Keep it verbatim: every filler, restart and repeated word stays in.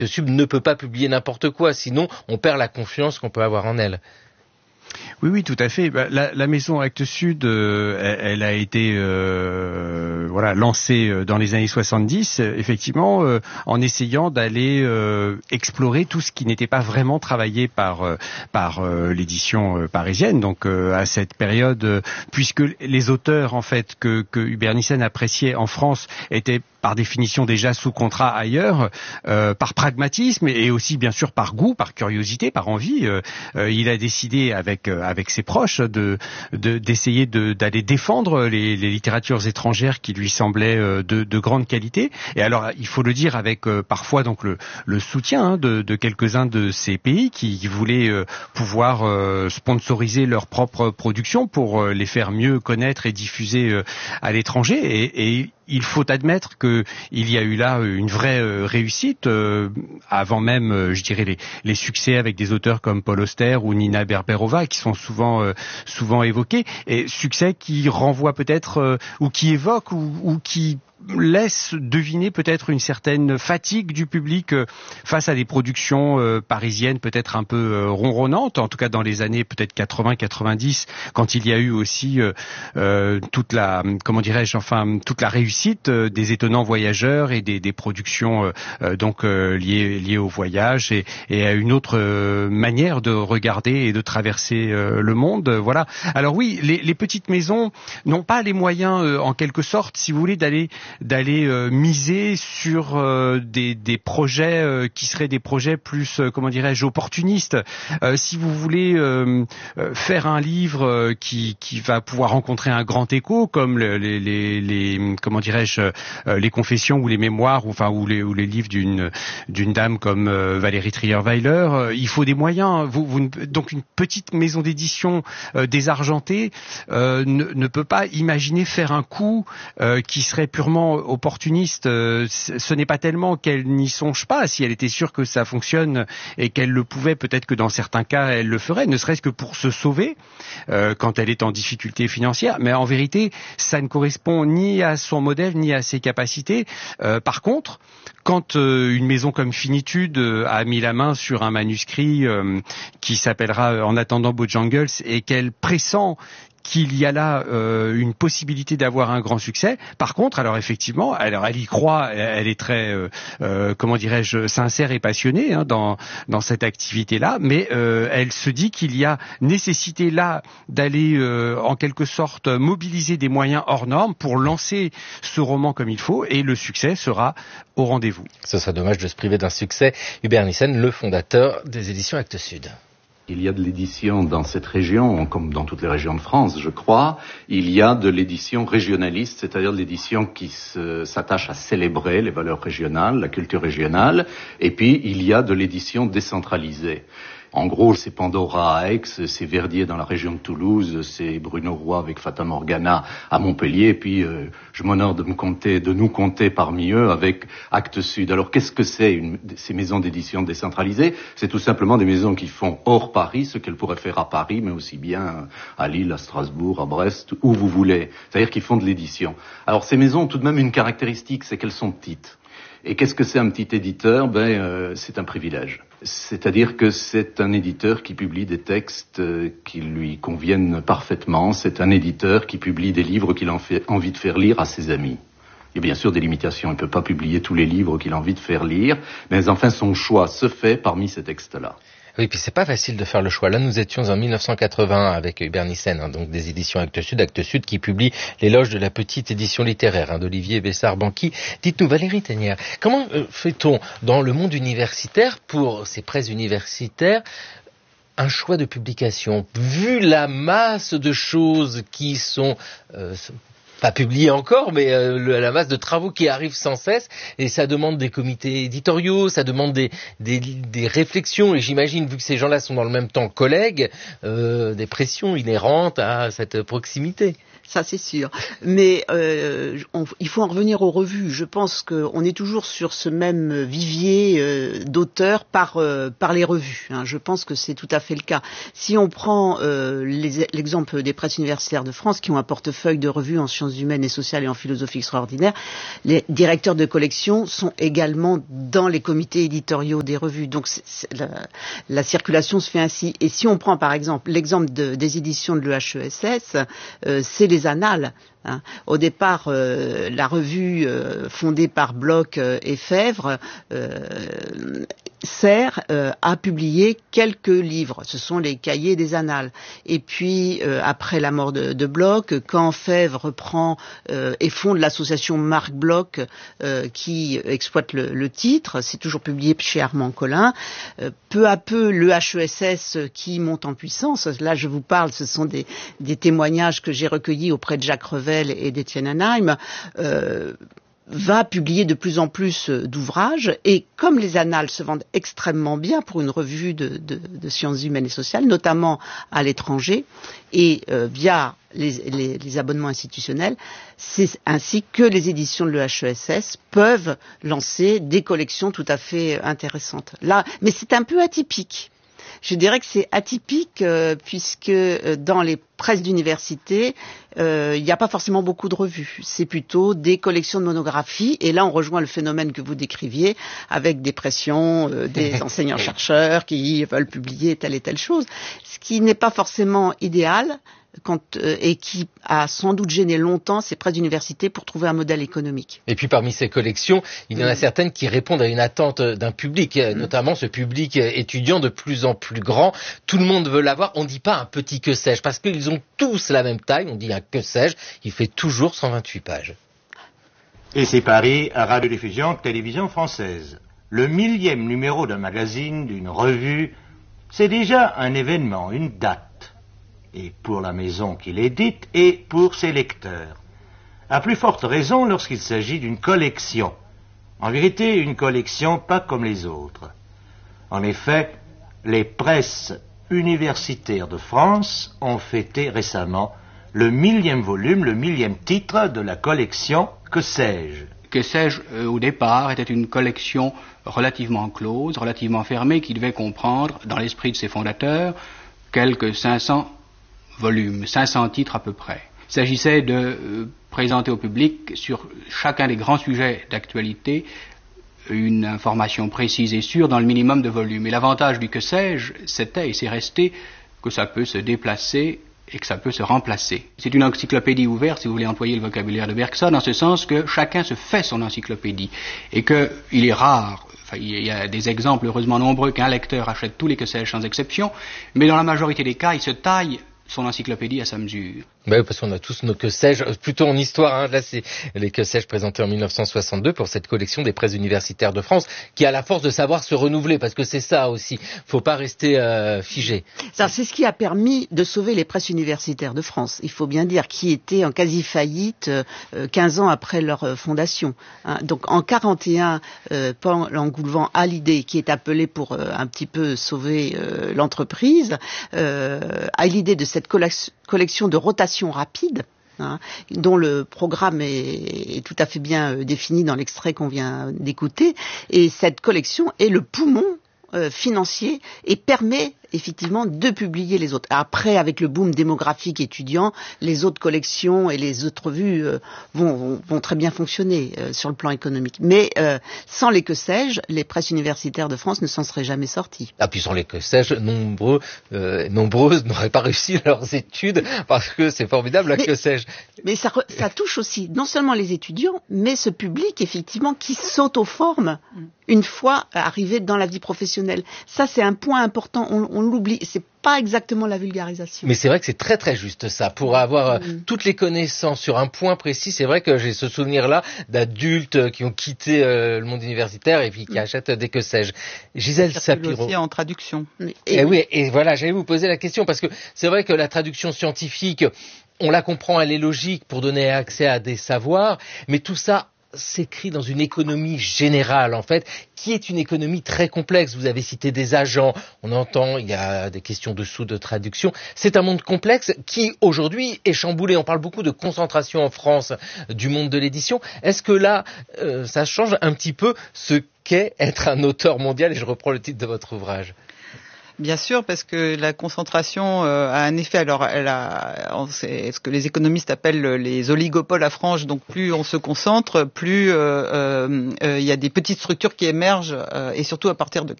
Sud ne peut pas publier n'importe quoi, sinon on perd la confiance qu'on peut avoir en elle. Oui, oui, tout à fait. La, la maison Actes Sud, euh, elle, elle a été euh, voilà lancée dans les années soixante-dix, effectivement, euh, en essayant d'aller euh, explorer tout ce qui n'était pas vraiment travaillé par euh, par euh, l'édition parisienne. Donc euh, à cette période, euh, puisque les auteurs en fait que, que Hubert Nissen appréciait en France étaient par définition déjà sous contrat ailleurs, euh, par pragmatisme et aussi bien sûr par goût, par curiosité, par envie, euh, euh, il a décidé avec euh, avec ses proches de, de d'essayer de, d'aller défendre les, les littératures étrangères qui lui semblaient euh, de, de grande qualité. Et alors il faut le dire avec euh, parfois donc le, le soutien hein, de, de quelques-uns de ces pays qui, qui voulaient euh, pouvoir euh, sponsoriser leur propre production pour euh, les faire mieux connaître et diffuser euh, à l'étranger. Et, et il faut admettre que il y a eu là une vraie euh, réussite euh, avant même, euh, je dirais, les, les succès avec des auteurs comme Paul Auster ou Nina Berberova qui sont souvent euh, souvent évoqués, et succès qui renvoient peut-être euh, ou qui évoquent ou, ou qui laisse deviner peut-être une certaine fatigue du public euh, face à des productions euh, parisiennes peut-être un peu euh, ronronnantes, en tout cas dans les années peut-être quatre-vingts quatre-vingt-dix, quand il y a eu aussi euh, euh, toute la, comment dirais-je, enfin toute la réussite euh, des Étonnants Voyageurs et des, des productions euh, euh, donc euh, liées liées au voyage et, et à une autre euh, manière de regarder et de traverser euh, le monde. Euh, voilà. Alors oui, les, les petites maisons n'ont pas les moyens euh, en quelque sorte, si vous voulez, d'aller d'aller euh, miser sur euh, des, des projets euh, qui seraient des projets plus, euh, comment dirais-je, opportunistes. Euh, si vous voulez euh, euh, faire un livre euh, qui, qui va pouvoir rencontrer un grand écho, comme le, les, les, les, comment dirais-je, euh, les confessions ou les mémoires, ou, enfin, ou les, ou les livres d'une, d'une dame comme euh, Valérie Trierweiler, euh, il faut des moyens. Vous, vous, donc une petite maison d'édition euh, désargentée euh, ne, ne peut pas imaginer faire un coup euh, qui serait purement opportuniste. Euh, ce n'est pas tellement qu'elle n'y songe pas. Si elle était sûre que ça fonctionne et qu'elle le pouvait, peut-être que dans certains cas elle le ferait, ne serait-ce que pour se sauver euh, quand elle est en difficulté financière. Mais en vérité, ça ne correspond ni à son modèle ni à ses capacités. Euh, par contre, quand euh, une maison comme Finitude euh, a mis la main sur un manuscrit euh, qui s'appellera euh, En attendant Bojangles et qu'elle pressent qu'il y a là euh, une possibilité d'avoir un grand succès. Par contre, alors effectivement, alors elle y croit, elle est très, euh, euh, comment dirais-je, sincère et passionnée hein, dans dans cette activité-là, mais euh, elle se dit qu'il y a nécessité là d'aller euh, en quelque sorte mobiliser des moyens hors normes pour lancer ce roman comme il faut, et le succès sera au rendez-vous. Ce serait dommage de se priver d'un succès. Hubert Nissen, le fondateur des éditions Actes Sud. Il y a de l'édition dans cette région, comme dans toutes les régions de France, je crois. Il y a de l'édition régionaliste, c'est-à-dire de l'édition qui se, s'attache à célébrer les valeurs régionales, la culture régionale. Et puis, il y a de l'édition décentralisée. En gros, c'est Pandora à Aix, c'est Verdier dans la région de Toulouse, c'est Bruno Roy avec Fata Morgana à Montpellier, et puis euh, je m'honore de me compter, de nous compter parmi eux avec Actes Sud. Alors qu'est-ce que c'est une, ces maisons d'édition décentralisées? C'est tout simplement des maisons qui font hors Paris ce qu'elles pourraient faire à Paris, mais aussi bien à Lille, à Strasbourg, à Brest, où vous voulez. C'est-à-dire qu'ils font de l'édition. Alors ces maisons ont tout de même une caractéristique, c'est qu'elles sont petites. Et qu'est-ce que c'est un petit éditeur? Ben, euh, c'est un privilège. C'est-à-dire que c'est un éditeur qui publie des textes euh, qui lui conviennent parfaitement. C'est un éditeur qui publie des livres qu'il a envie de faire lire à ses amis. Il y a bien sûr des limitations. Il ne peut pas publier tous les livres qu'il a envie de faire lire. Mais enfin, son choix se fait parmi ces textes-là. Oui, puis c'est pas facile de faire le choix. Là, nous étions en mille neuf cent quatre-vingt avec Hubert Nissen, hein, donc des éditions Actes Sud, Actes Sud qui publie l'éloge de la petite édition littéraire hein, d'Olivier Bessard-Banqui. Dites-nous, Valérie Thénière, comment euh, fait-on dans le monde universitaire, pour ces presses universitaires, un choix de publication, vu la masse de choses qui sont... Euh, pas publié encore, mais euh, le, la masse de travaux qui arrivent sans cesse, et ça demande des comités éditoriaux, ça demande des, des, des réflexions, et j'imagine, vu que ces gens-là sont dans le même temps collègues, euh, des pressions inhérentes à cette proximité. Ça c'est sûr, mais euh, on, il faut en revenir aux revues. Je pense qu'on est toujours sur ce même vivier euh, d'auteurs par euh, par les revues. Hein. Je pense que c'est tout à fait le cas. Si on prend euh, les, l'exemple des presses universitaires de France, qui ont un portefeuille de revues en sciences humaines et sociales et en philosophie extraordinaire, les directeurs de collection sont également dans les comités éditoriaux des revues. Donc c'est, c'est la, la circulation se fait ainsi. Et si on prend par exemple l'exemple de, des éditions de l'E H E S S, euh, c'est les annales. Hein. Au départ, euh, la revue euh, fondée par Bloch euh, et Fèvre euh, sert euh, à publier quelques livres. Ce sont les cahiers des annales. Et puis, euh, après la mort de, de Bloch, quand Fèvre reprend euh, et fonde l'association Marc Bloch euh, qui exploite le, le titre, c'est toujours publié chez Armand Collin. Euh, peu à peu, le H E S S qui monte en puissance. Là, je vous parle, ce sont des, des témoignages que j'ai recueillis auprès de Jacques Revel et d'Étienne Hanheim, euh, va publier de plus en plus d'ouvrages, et comme les annales se vendent extrêmement bien pour une revue de, de, de sciences humaines et sociales, notamment à l'étranger, et euh, via les, les, les abonnements institutionnels, c'est ainsi que les éditions de l'E H E S S peuvent lancer des collections tout à fait intéressantes. Là, mais c'est un peu atypique. Je dirais que c'est atypique euh, puisque euh, dans les presses d'université, euh, il n'y a pas forcément beaucoup de revues. C'est plutôt des collections de monographies. Et là, on rejoint le phénomène que vous décriviez avec des pressions euh, des enseignants-chercheurs qui veulent publier telle et telle chose. Ce qui n'est pas forcément idéal. Quand, euh, et qui a sans doute gêné longtemps ces presses d'université pour trouver un modèle économique. Et puis parmi ces collections, il y en a mmh. certaines qui répondent à une attente d'un public, mmh. notamment ce public étudiant de plus en plus grand. Tout le monde veut l'avoir. On ne dit pas un petit que sais-je, parce qu'ils ont tous la même taille. On dit un que sais-je. Il fait toujours cent vingt-huit pages. Et c'est Paris, à Radiodiffusion, télévision française. Le millième numéro d'un magazine, d'une revue, c'est déjà un événement, une date. Et pour la maison qui l'édite, et pour ses lecteurs. À plus forte raison lorsqu'il s'agit d'une collection. En vérité, une collection pas comme les autres. En effet, les presses universitaires de France ont fêté récemment le millième volume, le millième titre de la collection Que sais-je ? Que sais-je, euh, au départ, était une collection relativement close, relativement fermée, qui devait comprendre, dans l'esprit de ses fondateurs, quelques cinq cents volumes, cinq cents titres à peu près. Il s'agissait de euh, présenter au public sur chacun des grands sujets d'actualité une information précise et sûre dans le minimum de volume. Et l'avantage du que sais-je, c'était et c'est resté que ça peut se déplacer et que ça peut se remplacer. C'est une encyclopédie ouverte, si vous voulez employer le vocabulaire de Bergson, en ce sens que chacun se fait son encyclopédie et qu'il est rare. Enfin, il y a des exemples heureusement nombreux qu'un lecteur achète tous les que sais-je sans exception, mais dans la majorité des cas, il se taille son encyclopédie à sa mesure. Bah oui, parce qu'on a tous nos que sais-je, plutôt en histoire, hein. Là c'est les que sais-je présentés en mille neuf cent soixante-deux pour cette collection des presses universitaires de France, qui a la force de savoir se renouveler, parce que c'est ça aussi, faut pas rester euh, figé. Ça, c'est ce qui a permis de sauver les presses universitaires de France, il faut bien dire, qui étaient en quasi-faillite euh, quinze ans après leur euh, fondation. Hein. Donc en quarante et un, euh, Paul Engoulevent a l'idée, qui est appelé pour euh, un petit peu sauver euh, l'entreprise, euh, a l'idée de cette collection de rotation rapide, hein, dont le programme est, est tout à fait bien euh, défini dans l'extrait qu'on vient d'écouter. Et cette collection est le poumon euh, financier et permet effectivement de publier les autres. Après, avec le boom démographique étudiant, les autres collections et les autres revues euh, vont, vont, vont très bien fonctionner euh, sur le plan économique. Mais euh, sans les que sais-je, les presses universitaires de France ne s'en seraient jamais sorties. Ah, puis sans les que sais-je, nombreux, euh, nombreuses n'auraient pas réussi leurs études, parce que c'est formidable, la que sais-je. Mais ça, ça touche aussi non seulement les étudiants, mais ce public, effectivement, qui s'auto-forme une fois arrivé dans la vie professionnelle. Ça, c'est un point important. On, on l'oublie. C'est pas exactement la vulgarisation. Mais c'est vrai que c'est très très juste ça. Pour avoir mmh. toutes les connaissances sur un point précis, c'est vrai que j'ai ce souvenir-là d'adultes qui ont quitté euh, le monde universitaire et puis qui mmh. achètent des que sais-je. Gisèle Sapiro. Aussi en traduction. Et, et oui, et voilà, j'allais vous poser la question parce que c'est vrai que la traduction scientifique, on la comprend, elle est logique pour donner accès à des savoirs, mais tout ça s'écrit dans une économie générale, en fait, qui est une économie très complexe. Vous avez cité des agents, on entend, il y a des questions de sous, de traduction. C'est un monde complexe qui, aujourd'hui, est chamboulé. On parle beaucoup de concentration en France du monde de l'édition. Est-ce que là, euh, ça change un petit peu ce qu'est être un auteur mondial? Et je reprends le titre de votre ouvrage. Bien sûr, parce que la concentration euh, a un effet. Alors, elle a, c'est ce que les économistes appellent les oligopoles à franges. Donc, plus on se concentre, plus euh, euh, euh, il y a des petites structures qui émergent, euh, et surtout à partir de